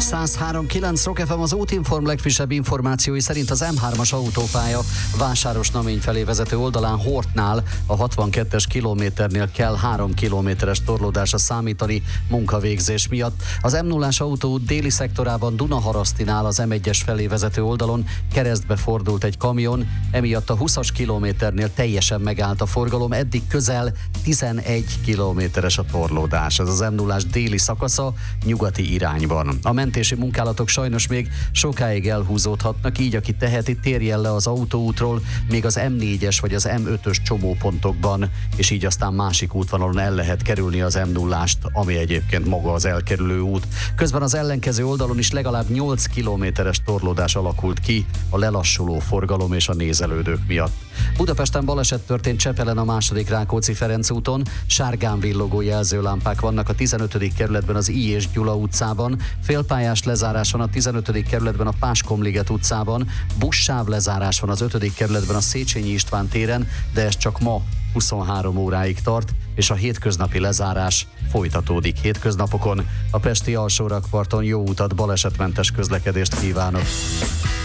103.9 Rock FM, az Útinform legfrissebb információi szerint az M3-as autópálya Vásáros-Namény felé vezető oldalán Hortnál a 62-es kilométernél kell 3 kilométeres torlódásra számítani munkavégzés miatt. Az M0-as autóút déli szektorában Dunaharasztinál az M1-es felé vezető oldalon keresztbe fordult egy kamion, emiatt a 20-as kilométernél teljesen megállt a forgalom, eddig közel 11 kilométeres a torlódás. Ez az M0-as déli szakasza nyugati irányban. A mentési munkálatok sajnos még sokáig elhúzódhatnak, így aki teheti, térjen le az autóútról, még az M4-es vagy az M5-ös csomópontokban, és így aztán másik útvonalon el lehet kerülni az M0-ást, ami egyébként maga az elkerülő út. Közben az ellenkező oldalon is legalább 8 kilométeres torlódás alakult ki a lelassuló forgalom és a nézelődők miatt. Budapesten baleset történt Csepelen a II. Rákóczi-Ferenc úton, sárgán villogó jelzőlámpák vannak a 15. kerületben az I. és Gyula utcában, félpályás lezárás van a 15. kerületben a Páskomliget utcában, buszsáv lezárás van az 5. kerületben a Széchenyi István téren, de ez csak ma 23 óráig tart, és a hétköznapi lezárás folytatódik hétköznapokon. A pesti alsórakparton jó utat, balesetmentes közlekedést kívánok!